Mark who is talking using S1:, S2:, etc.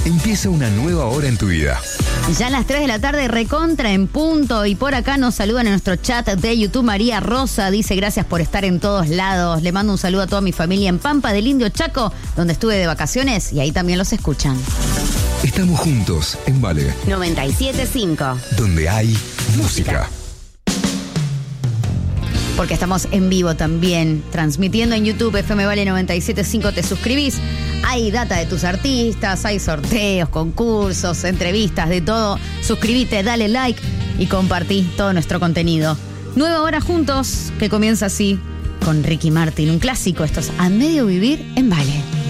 S1: Empieza una nueva hora en tu vida.
S2: Ya a las 3 de la tarde, recontra en punto. Y por acá nos saludan en nuestro chat de YouTube. María Rosa dice: gracias por estar en todos lados. Le mando un saludo a toda mi familia en Pampa del Indio Chaco, donde estuve de vacaciones, y ahí también los escuchan.
S1: Estamos juntos en Vale
S2: 97.5,
S1: donde hay música.
S2: Porque estamos en vivo también, transmitiendo en YouTube FM Vale 97.5. Te suscribís, hay data de tus artistas, hay sorteos, concursos, entrevistas, de todo. Suscribite, dale like y compartí todo nuestro contenido. Nueva hora juntos, que comienza así, con Ricky Martin, un clásico. Esto es A Medio Vivir en Vale.